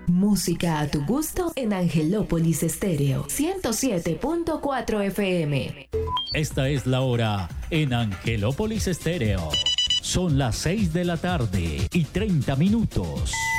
Música a tu gusto en Angelópolis Estéreo 107.4 FM. Esta es la hora en Angelópolis Estéreo. Son las 6 de la tarde y 30 minutos.